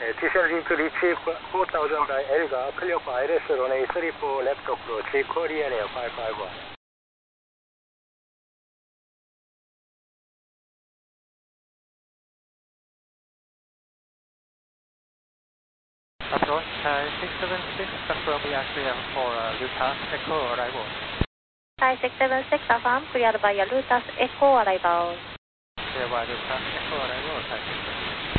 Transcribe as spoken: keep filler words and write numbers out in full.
T-shell to reach four thousand by Elga, clear for Iris, runway three four left approach, Korean Air five five one. Approach Thai six seven six, confirm we are clear for uh, Lutas Echo arrival. Thai six seven six, affirm, cleared by Lutas Echo arrival. Clear by Lutas Echo arrival, Thai six seven six.